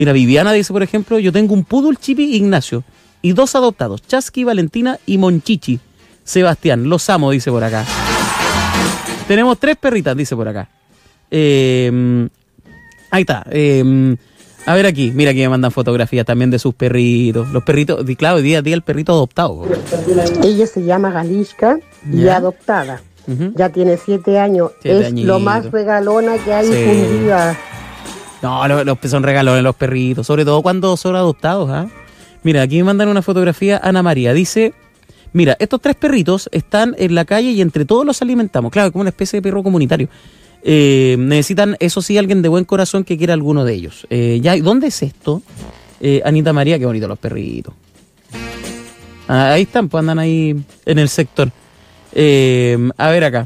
Mira, Viviana dice, por ejemplo, yo tengo un poodle Chipi Ignacio y 2 adoptados, Chasqui, Valentina y Monchichi. Sebastián, los amo, dice por acá. Tenemos 3 perritas, dice por acá. Ahí está. A ver aquí, mira, aquí me mandan fotografías también de sus perritos. Los perritos, claro, hoy día el perrito adoptado. Ella se llama Galishka y adoptada. Ya tiene 7 años. 7 es añitos. lo más regalona que hay fundida. No, son regalones los perritos, sobre todo cuando son adoptados. ¿Ah? Mira, aquí me mandan una fotografía Ana María. Dice, mira, estos 3 perritos están en la calle y entre todos los alimentamos. Claro, como una especie de perro comunitario. Necesitan, eso sí, alguien de buen corazón que quiera alguno de ellos. ¿Dónde es esto? Anita María, qué bonito los perritos. Ahí están, pues andan ahí en el sector. A ver acá.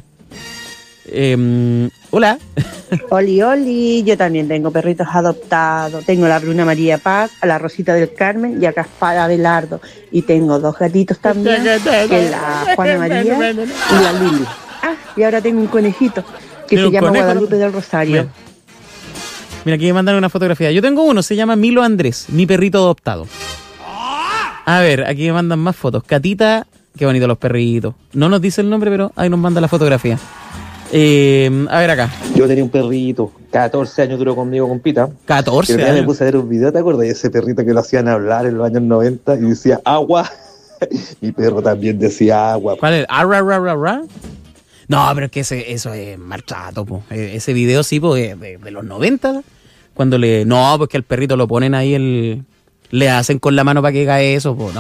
Hola. Oli, yo también tengo perritos adoptados. Tengo a la Bruna María Paz, a la Rosita del Carmen y a Gaspar Abelardo. Y tengo 2 gatitos también, que es la Juana María y la Lili. Y ahora tengo un conejito que se llama Guadalupe del Rosario. Mira, aquí me mandan una fotografía. Yo tengo uno, se llama Milo Andrés, mi perrito adoptado. A ver, aquí me mandan más fotos. Catita, qué bonito los perritos. No nos dice el nombre, pero ahí nos manda la fotografía. A ver acá. Yo tenía un perrito, 14 años duró conmigo, compita. 14 años. Me puse a ver un video, ¿te acuerdas de ese perrito que lo hacían hablar en los años 90 y decía agua? Mi perro también decía agua. ¿Cuál es? ¿Arra? No, pero es que eso es maltrato, po. Ese video sí, po, de los 90, cuando no, pues que al perrito lo ponen ahí, le hacen con la mano para que haga eso, po.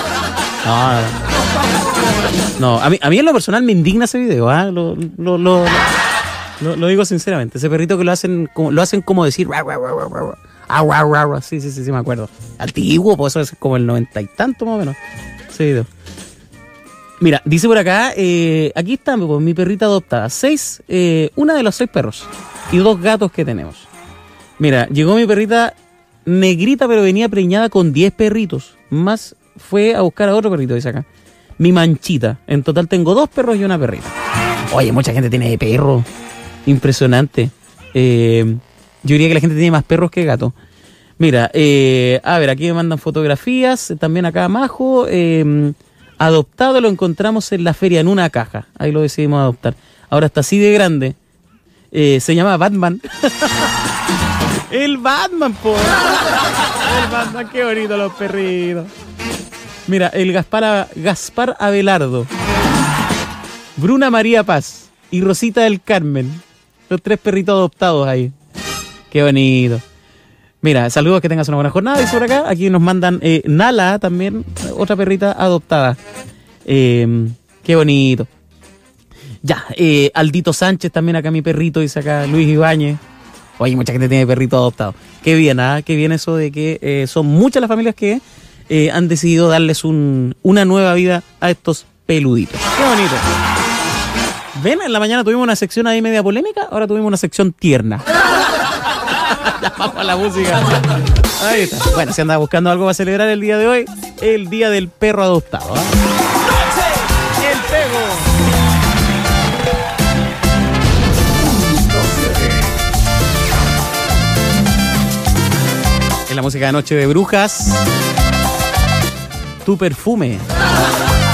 No, a mí en lo personal me indigna ese video, ¿ah? Lo digo sinceramente. Ese perrito que lo hacen como decir sí, me acuerdo. Antiguo, pues eso es como el 90 y tanto más o menos. Ese video. Mira, dice por acá, aquí está pues, mi perrita adoptada. 6, una de los 6 perros y 2 gatos que tenemos. Mira, llegó mi perrita negrita, pero venía preñada con 10 perritos. Más fue a buscar a otro perrito, dice acá. Mi Manchita. En total tengo 2 perros y una perrita. Oye, mucha gente tiene perros. Impresionante. Yo diría que la gente tiene más perros que gatos. Mira, a ver, aquí me mandan fotografías. También acá Majo. Adoptado lo encontramos en la feria en una caja. Ahí lo decidimos adoptar. Ahora está así de grande. Se llama Batman. El Batman, po. El Batman, qué bonito los perritos. Mira, el Gaspar Abelardo, Bruna María Paz y Rosita del Carmen. Los 3 perritos adoptados ahí. Qué bonito. Mira, saludos, que tengas una buena jornada. Dice por acá. Aquí nos mandan Nala también, otra perrita adoptada. Qué bonito. Ya, Aldito Sánchez también acá, mi perrito, dice acá Luis Ibáñez. Oye, mucha gente tiene perrito adoptado. Qué bien, ¿ah? Qué bien eso de que son muchas las familias que han decidido darles una nueva vida a estos peluditos. Qué bonito. ¿Ven? En la mañana tuvimos una sección ahí media polémica, ahora tuvimos una sección tierna. Ya vamos a la música. Ahí está. Bueno, si andas buscando algo para celebrar el día de hoy, el día del perro adoptado. El pego. Es la música de Noche de Brujas. Tu perfume.